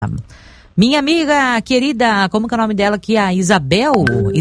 Minha amiga querida, como que é o nome dela aqui? A Isabel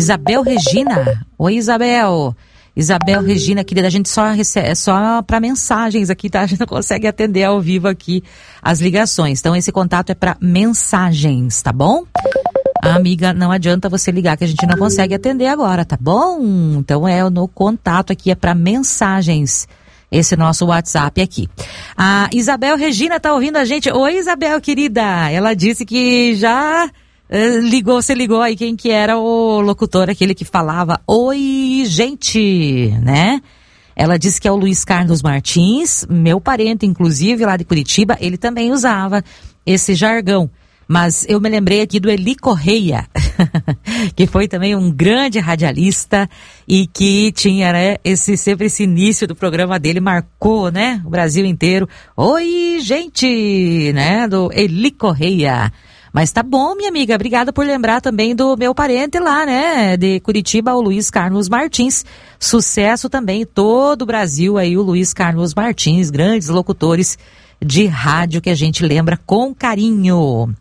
Regina. Oi, Isabel Regina, querida, a gente só recebe, só para mensagens aqui, tá? A gente não consegue atender ao vivo aqui as ligações. Então, esse contato é para mensagens, tá bom? Amiga, não adianta você ligar que a gente não consegue atender agora, tá bom? Então, no contato aqui, é para mensagens. Esse nosso WhatsApp aqui. A Isabel Regina tá ouvindo a gente. Oi, Isabel, querida. Ela disse que já você ligou aí quem que era o locutor, aquele que falava oi, gente, né? Ela disse que é o Luiz Carlos Martins, meu parente, inclusive, lá de Curitiba, ele também usava esse jargão. Mas eu me lembrei aqui do Eli Correia, que foi também um grande radialista e que tinha, né, sempre esse início do programa dele, marcou, né, o Brasil inteiro. Oi, gente, né, do Eli Correia. Mas tá bom, minha amiga, obrigada por lembrar também do meu parente lá, né, de Curitiba, o Luiz Carlos Martins. Sucesso também, todo o Brasil aí, o Luiz Carlos Martins, grandes locutores de rádio que a gente lembra com carinho.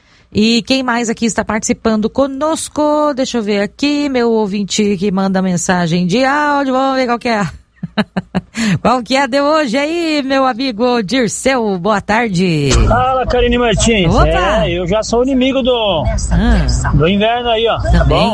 E quem mais aqui está participando conosco? Deixa eu ver aqui, meu ouvinte que manda mensagem de áudio, vamos ver qual que é. Qual que é a de hoje aí, meu amigo Dirceu? Boa tarde. Fala, Karine Martins. Opa. Eu já sou inimigo do inverno aí, ó. Também, tá bom?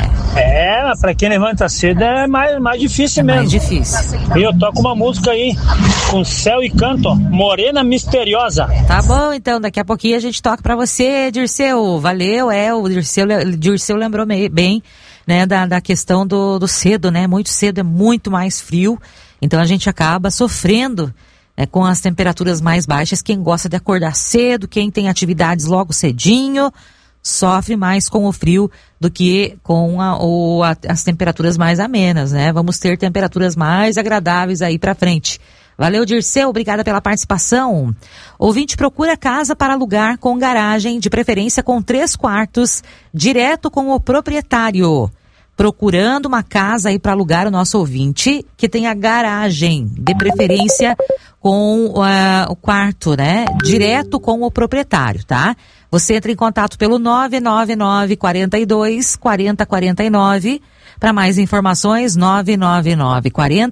Mas pra quem levanta cedo é mais difícil mesmo. Mais difícil. E eu toco uma música aí, com céu e canto, ó, Morena Misteriosa. Tá bom, então, daqui a pouquinho a gente toca pra você, Dirceu. Valeu, o Dirceu lembrou bem, né, da questão do cedo, né? Muito cedo é muito mais frio, então a gente acaba sofrendo, né, com as temperaturas mais baixas. Quem gosta de acordar cedo, quem tem atividades logo cedinho, sofre mais com o frio do que com as temperaturas mais amenas, né? Vamos ter temperaturas mais agradáveis aí pra frente. Valeu, Dirceu, obrigada pela participação. Ouvinte procura casa para alugar com garagem, de preferência com 3 quartos, direto com o proprietário. Procurando uma casa aí para alugar, o nosso ouvinte, que tenha garagem, de preferência com o quarto, né? Direto com o proprietário, tá? Você entra em contato pelo 999 42 40 49. Para mais informações, 999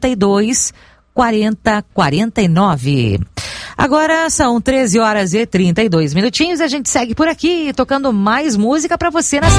42 40 49. Agora são 13 horas e 32 minutinhos. A gente segue por aqui, tocando mais música para você na